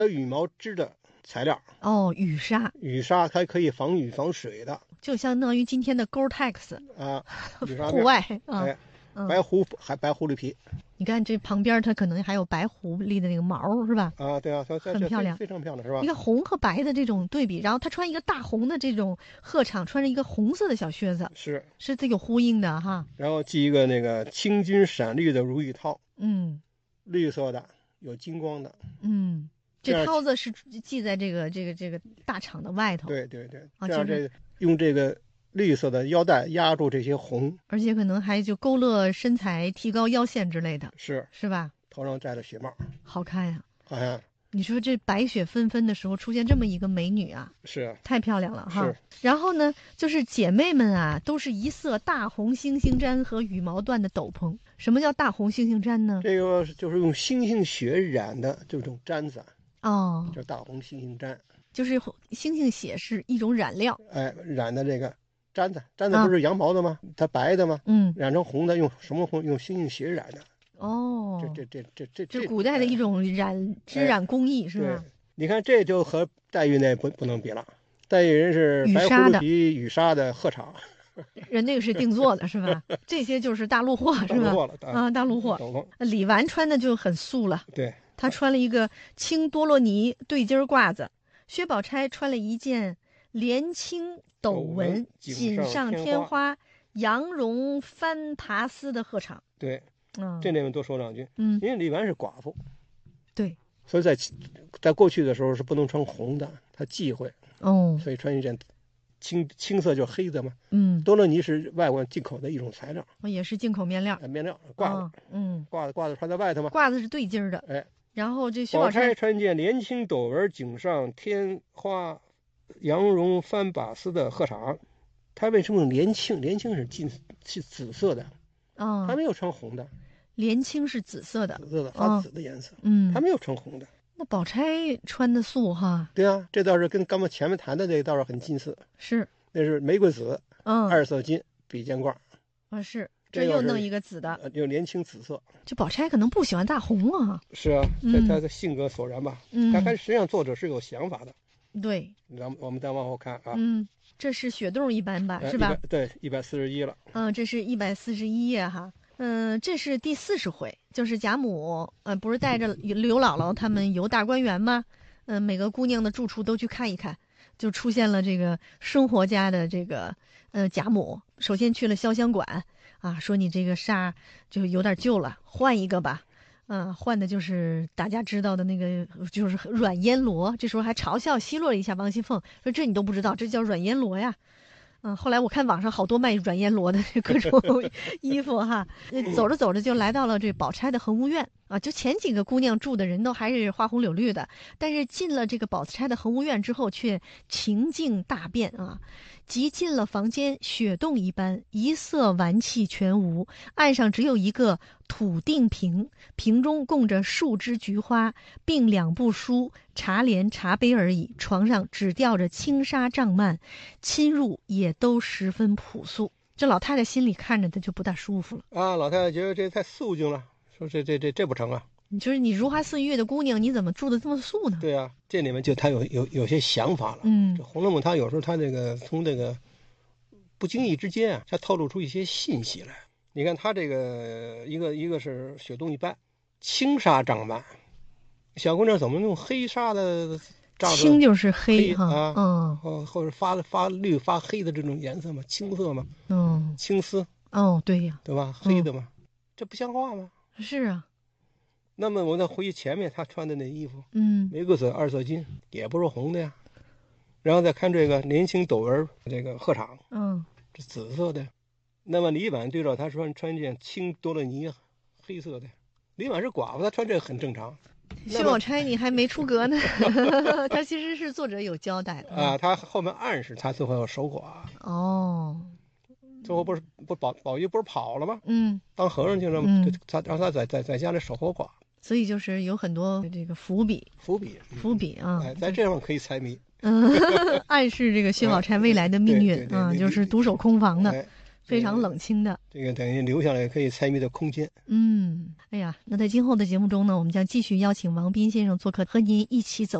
羽毛织的材料。 哦，羽纱。 羽纱它可以防雨防水的， 就相当于今天的 Gore-Tex 啊，羽纱户外啊。 哎，白狐狸皮。 你看这旁边它可能还有白狐狸的那个毛，是吧？ 啊，对啊， 很漂亮， 非常漂亮，是吧？ 你看红和白的这种对比，然后他穿一个大红的这种鹤氅，穿着一个红色的小靴子，是这有呼应的哈。 然后系一个那个青金闪绿的如意套，绿色的，有金光的， 这套子是系在这个大氅的外头。 对，这样用这个绿色的腰带压住这些红， 而且可能还就勾勒身材、提高腰线之类的，是吧？ 头上戴着雪帽， 好看呀！ 好看。 你说这白雪纷纷的时候出现这么一个美女啊， 是太漂亮了哈。 是。 然后呢，就是姐妹们啊，都是一色大红猩猩毡和羽毛缎的斗篷。什么叫大红猩猩毡呢？ 这个就是用猩猩血染的这种毡子。 哦， 叫大红猩猩毡， 就是猩猩血是一种染料。 染的这个毡子不是羊毛的吗？它白的吗？染成红的用什么红？用猩猩血染的。 哦， 这古代的一种织染工艺，是吧？ 你看这就和黛玉那不能比了，黛玉人是白狐狸皮羽纱的鹤氅， 人那个是定做的，是吧？这些就是大陆货，是吧？大陆货。李纨穿的就很素了， 对， 她穿了一个青多洛尼对襟褂子，薛宝钗穿了一件连青斗纹锦上添花羊绒翻爬丝的鹤氅。 对，这里面多说两句。因为李纨是寡妇， 对， 所以在过去的时候是不能穿红的，她忌讳。所以穿一件青色就是黑的嘛。多洛尼是外国进口的一种材料， 也是进口面料。 褂子，褂子穿在外头嘛。 褂子是对襟的。然后这薛宝钗穿件连青斗纹锦上添花羊绒翻把丝的鹤氅。她为什么用连青？连青是紫色的，她没有穿红的。 连青是紫色的， 发紫的颜色。她没有穿红的。 那宝钗穿的素哈。 对啊，这倒是跟刚才前面谈的这个倒是很近似。 是， 那是玫瑰紫，2色金比肩褂。 是，这又弄一个紫的， 又连青紫色。 这宝钗可能不喜欢大红啊。 是啊，她的性格所然吧。她实际上作者是有想法的。 对， 我们再往后看啊。 这是雪洞一般吧，是吧？ 对，141了。 这是141页哈。这是第40回，就是贾母不是带着刘姥姥他们游大观园吗？每个姑娘的住处都去看一看，就出现了这个生活家的这个贾母。首先去了潇湘馆啊，说你这个纱就有点旧了，换一个吧。换的就是大家知道的那个，就是软烟罗。这时候还嘲笑奚落了一下王熙凤，说这你都不知道，这叫软烟罗呀。后来我看网上好多卖软烟罗的各种衣服哈，走着走着就来到了这宝钗的恒芜院啊。就前几个姑娘住的人都还是花红柳绿的，但是进了这个宝钗的恒芜院之后，却情境大变啊。即进了房间，雪洞一般，一色玩器全无，案上只有一个土定瓶，瓶中供着数枝菊花，并2部书、茶帘、茶杯而已。床上只吊着轻纱帐幔，侵入也都十分朴素。这老太太心里看着的就不大舒服了啊！老太太觉得这太素净了，说这不成啊！ 就是你如花似玉的姑娘，你怎么住的这么素呢？ 对啊，这里面就她有些想法了。这《红楼梦》它有时候它这个从这个不经意之间啊，它透露出一些信息来。你看它这个一个是雪洞一般，轻纱帐幔，小姑娘怎么用黑纱的帐子？ 青就是黑哈， 或者发绿发黑的这种颜色嘛，青色嘛，青丝， 对呀， 对吧？黑的嘛，这不像话吗？ 是啊。 那么我再回忆前面他穿的那衣服，玫瑰紫2色金，也不是红的呀。然后再看这个连青斗纹这个鹤氅，这紫色的。那么李纨对照他穿件青多洛尼黑色的，李纨是寡妇，她穿这个很正常。 薛宝钗你还没出阁呢，他其实是作者有交代的啊，他后面暗示他最后要守寡。最后不是宝玉不是跑了吗？当和尚去了吗？他让他在家里守活寡。 所以就是有很多这个伏笔啊， 在这样可以猜谜。 暗示这个薛宝钗未来的命运啊，就是独守空房的。 非常冷清的。 这个等于留下来可以参与的空间。 哎呀，那在今后的节目中呢，我们将继续邀请王斌先生做客，和您一起走